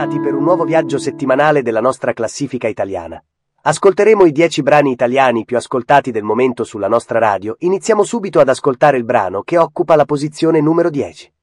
Bentornati per un nuovo viaggio settimanale della nostra classifica italiana. Ascolteremo i 10 brani italiani più ascoltati del momento sulla nostra radio. Iniziamo subito ad ascoltare il brano che occupa la posizione numero 10.